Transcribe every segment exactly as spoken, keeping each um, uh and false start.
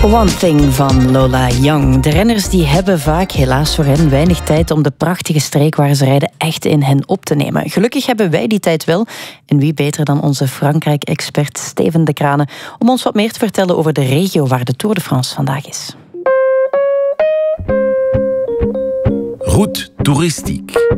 One Thing van Lola Young. De renners die hebben vaak, helaas voor hen, weinig tijd om de prachtige streek waar ze rijden echt in hen op te nemen. Gelukkig hebben wij die tijd wel. En wie beter dan onze Frankrijk-expert Steven de Kranen om ons wat meer te vertellen over de regio waar de Tour de France vandaag is. Route toeristiek.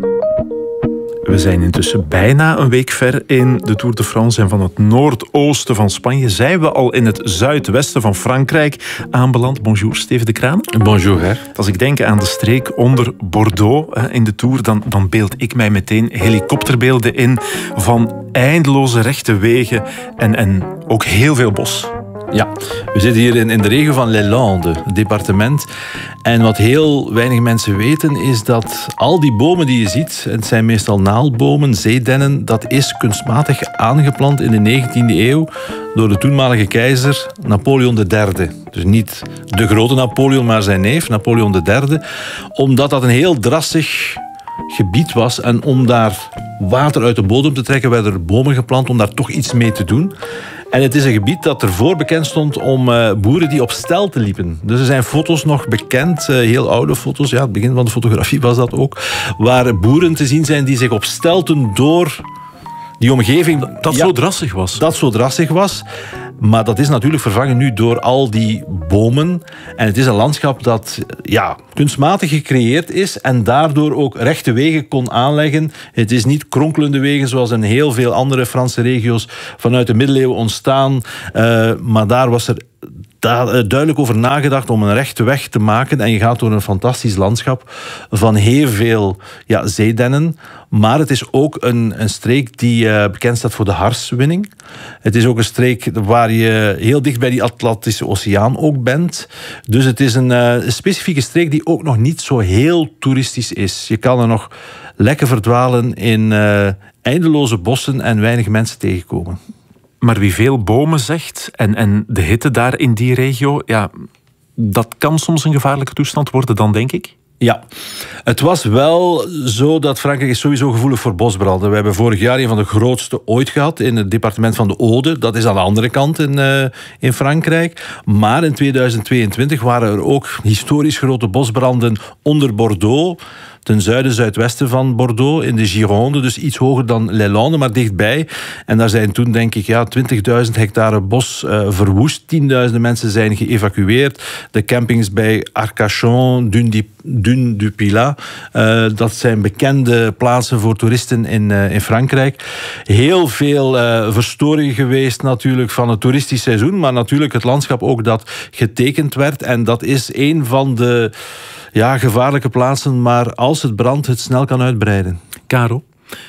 We zijn intussen bijna een week ver in de Tour de France en van het noordoosten van Spanje zijn we al in het zuidwesten van Frankrijk aanbeland. Bonjour, Steven de Kraan. Bonjour, hè. Als ik denk aan de streek onder Bordeaux in de Tour, dan, dan beeld ik mij meteen helikopterbeelden in van eindeloze rechte wegen en, en ook heel veel bos. Ja, we zitten hier in, in de regio van Les Landes, het departement. En wat heel weinig mensen weten is dat al die bomen die je ziet, het zijn meestal naaldbomen, zeedennen, dat is kunstmatig aangeplant in de negentiende eeuw door de toenmalige keizer Napoleon de derde. Dus niet de grote Napoleon, maar zijn neef, Napoleon de derde. Omdat dat een heel drassig gebied was en om daar water uit de bodem te trekken werden er bomen geplant om daar toch iets mee te doen. En het is een gebied dat ervoor bekend stond om uh, boeren die op stelten liepen. Dus er zijn foto's nog bekend, uh, heel oude foto's, ja, het begin van de fotografie was dat ook, waar boeren te zien zijn die zich op stelten door die omgeving... Dat ja, zo drassig was. Dat zo drassig was. Maar dat is natuurlijk vervangen nu door al die bomen. En het is een landschap dat ja, kunstmatig gecreëerd is en daardoor ook rechte wegen kon aanleggen. Het is niet kronkelende wegen zoals in heel veel andere Franse regio's vanuit de middeleeuwen ontstaan. Uh, maar daar was er duidelijk over nagedacht om een rechte weg te maken. En je gaat door een fantastisch landschap van heel veel ja, zeedennen. Maar het is ook een, een streek die uh, bekend staat voor de harswinning. Het is ook een streek waar je heel dicht bij die Atlantische Oceaan ook bent. Dus het is een uh, specifieke streek die ook nog niet zo heel toeristisch is. Je kan er nog lekker verdwalen in uh, eindeloze bossen en weinig mensen tegenkomen. Maar wie veel bomen zegt en, en de hitte daar in die regio, ja, dat kan soms een gevaarlijke toestand worden dan, denk ik? Ja, het was wel zo dat Frankrijk is sowieso gevoelig voor bosbranden. We hebben vorig jaar een van de grootste ooit gehad in het departement van de Aude. Dat is aan de andere kant in, uh, in Frankrijk. Maar in tweeduizend tweeëntwintig waren er ook historisch grote bosbranden onder Bordeaux, ten zuiden, zuidwesten van Bordeaux, in de Gironde, dus iets hoger dan Les Landes, maar dichtbij. En daar zijn toen, denk ik, ja, twintigduizend hectare bos uh, verwoest. tienduizenden mensen zijn geëvacueerd. De campings bij Arcachon, Dune du Pilat, uh, dat zijn bekende plaatsen voor toeristen in, uh, in Frankrijk. Heel veel uh, verstoring geweest natuurlijk van het toeristisch seizoen, maar natuurlijk het landschap ook dat getekend werd. En dat is een van de ja, gevaarlijke plaatsen, maar als het brandt, het snel kan uitbreiden. Caro,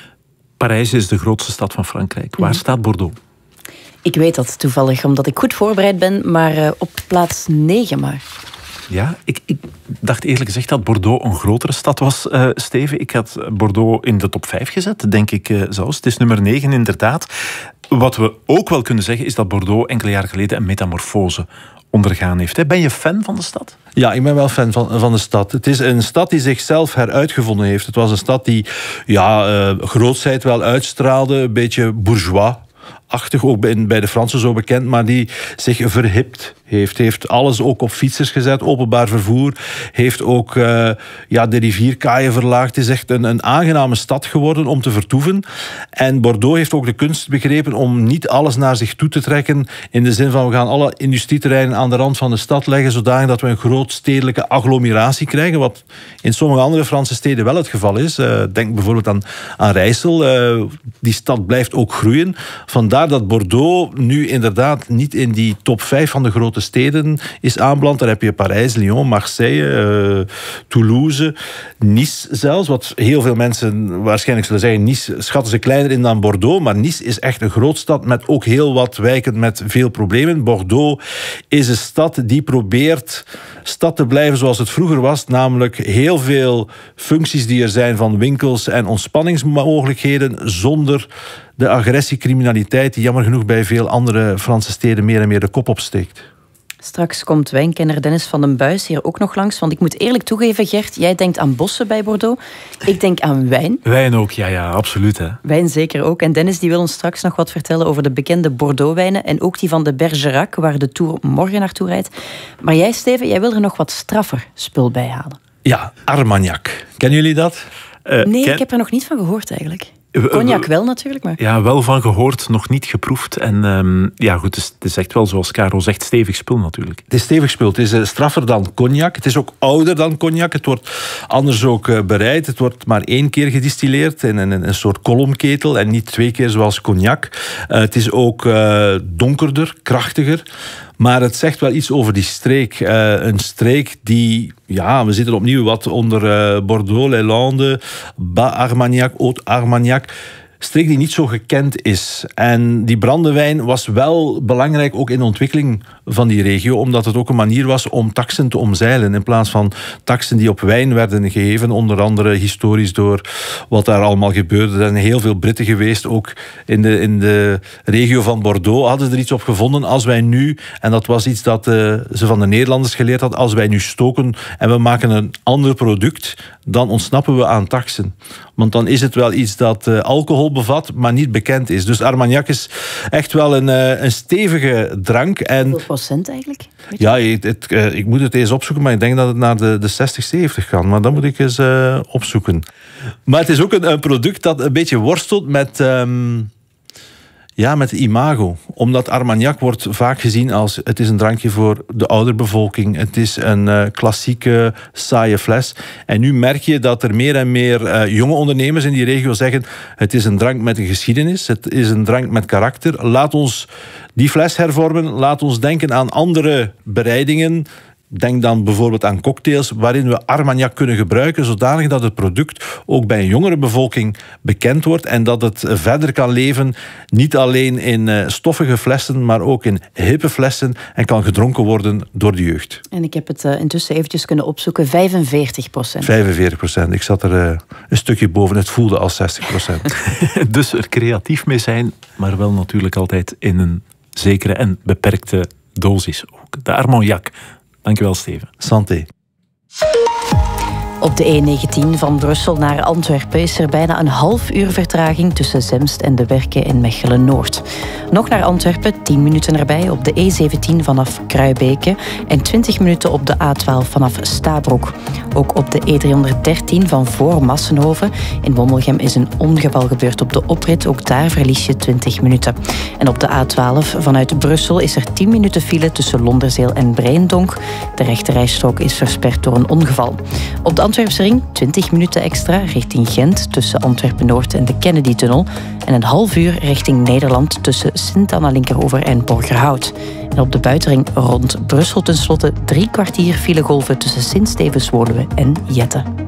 Parijs is de grootste stad van Frankrijk. Waar mm. staat Bordeaux? Ik weet dat toevallig, omdat ik goed voorbereid ben, maar uh, op plaats negen maar. Ja, ik, ik dacht eerlijk gezegd dat Bordeaux een grotere stad was, uh, Steven. Ik had Bordeaux in de top vijf gezet, denk ik uh, zelfs. Het is nummer negen inderdaad. Wat we ook wel kunnen zeggen is dat Bordeaux enkele jaren geleden een metamorfose ondergaan heeft. Ben je fan van de stad? Ja, ik ben wel fan van, van de stad. Het is een stad die zichzelf heruitgevonden heeft. Het was een stad die ja, uh, grootsheid wel uitstraalde, een beetje bourgeois. Achtig, ook bij de Fransen zo bekend, maar die zich verhipt heeft. Heeft alles ook op fietsers gezet, openbaar vervoer. Heeft ook uh, ja, de rivierkaaien verlaagd. Het is echt een, een aangename stad geworden om te vertoeven. En Bordeaux heeft ook de kunst begrepen om niet alles naar zich toe te trekken. In de zin van, we gaan alle industrieterreinen aan de rand van de stad leggen, zodanig dat we een groot stedelijke agglomeratie krijgen. Wat in sommige andere Franse steden wel het geval is. Uh, denk bijvoorbeeld aan, aan Rijssel. Uh, die stad blijft ook groeien. Vandaar dat Bordeaux nu inderdaad niet in die top vijf van de grote steden is aanbeland. Daar heb je Parijs, Lyon, Marseille, uh, Toulouse, Nice zelfs. Wat heel veel mensen waarschijnlijk zullen zeggen, Nice schatten ze kleiner in dan Bordeaux. Maar Nice is echt een grootstad met ook heel wat wijken met veel problemen. Bordeaux is een stad die probeert stad te blijven zoals het vroeger was. Namelijk heel veel functies die er zijn van winkels en ontspanningsmogelijkheden zonder de agressie, criminaliteit die jammer genoeg bij veel andere Franse steden meer en meer de kop opsteekt. Straks komt wijnkenner Dennis van den Buis hier ook nog langs. Want ik moet eerlijk toegeven, Gert, jij denkt aan bossen bij Bordeaux. Ik denk aan wijn. Wijn ook, ja, ja, absoluut. Hè. Wijn zeker ook. En Dennis die wil ons straks nog wat vertellen over de bekende Bordeaux-wijnen. En ook die van de Bergerac, waar de Tour morgen naartoe rijdt. Maar jij, Steven, jij wil er nog wat straffer spul bij halen. Ja, Armagnac. Kennen jullie dat? Uh, nee, ken... ik heb er nog niet van gehoord eigenlijk. Cognac wel natuurlijk, maar... Ja, wel van gehoord, nog niet geproefd. En um, ja, goed, het is, het is echt wel, zoals Caro zegt, stevig spul natuurlijk. Het is stevig spul. Het is uh, straffer dan cognac. Het is ook ouder dan cognac. Het wordt anders ook uh, bereid. Het wordt maar één keer gedistilleerd in een, een soort kolomketel en niet twee keer zoals cognac. Uh, het is ook uh, donkerder, krachtiger. Maar het zegt wel iets over die streek. Uh, een streek die... Ja, we zitten opnieuw wat onder uh, Bordeaux, Les Landes, Bas-Armagnac, Haut-Armagnac. Streek die niet zo gekend is. En die brandewijn was wel belangrijk ook in de ontwikkeling van die regio, omdat het ook een manier was om taksen te omzeilen. In plaats van taksen die op wijn werden gegeven, onder andere historisch door wat daar allemaal gebeurde. Er zijn heel veel Britten geweest, ook in de, in de regio van Bordeaux hadden ze er iets op gevonden. Als wij nu, en dat was iets dat uh, ze van de Nederlanders geleerd hadden, als wij nu stoken en we maken een ander product, dan ontsnappen we aan taksen. Want dan is het wel iets dat uh, alcohol bevat, maar niet bekend is. Dus Armagnac is echt wel een, uh, een stevige drank. En hoeveel procent eigenlijk? ja, het, het, uh, ik moet het eens opzoeken, maar ik denk dat het naar de, de zestig, zeventig kan. Maar dat moet ik eens uh, opzoeken. Maar het is ook een, een product dat een beetje worstelt met... Um, Ja, met imago. Omdat Armagnac wordt vaak gezien als... het is een drankje voor de ouderbevolking. Het is een uh, klassieke, saaie fles. En nu merk je dat er meer en meer uh, jonge ondernemers in die regio zeggen... het is een drank met een geschiedenis. Het is een drank met karakter. Laat ons die fles hervormen. Laat ons denken aan andere bereidingen... Denk dan bijvoorbeeld aan cocktails waarin we Armagnac kunnen gebruiken, zodanig dat het product ook bij een jongere bevolking bekend wordt en dat het verder kan leven, niet alleen in stoffige flessen, maar ook in hippe flessen en kan gedronken worden door de jeugd. En ik heb het uh, intussen eventjes kunnen opzoeken, vijfenveertig procent. vijfenveertig procent. Ik zat er uh, een stukje boven, het voelde als zestig procent. Dus er creatief mee zijn, maar wel natuurlijk altijd in een zekere en beperkte dosis ook. De Armagnac. Dankjewel, Steven. Santé. Op de E negentien van Brussel naar Antwerpen is er bijna een half uur vertraging tussen Zemst en de Werken in Mechelen-Noord. Nog naar Antwerpen, tien minuten erbij op de E zeventien vanaf Kruibeke en twintig minuten op de A twaalf vanaf Stabroek. Ook op de E driehonderddertien van voor Massenhoven. In Wommelgem is een ongeval gebeurd op de oprit, ook daar verlies je twintig minuten. En op de A twaalf vanuit Brussel is er tien minuten file tussen Londerzeel en Breendonk. De rechterrijstrook is versperd door een ongeval. Op de Antwerpse ring twintig minuten extra richting Gent tussen Antwerpen-Noord en de Kennedy-tunnel. En een half uur richting Nederland tussen Sint-Anna-Linkeroever en Borgerhout. En op de buitenring rond Brussel tenslotte drie kwartier filegolven tussen Sint-Stevens-Woluwe en Jette.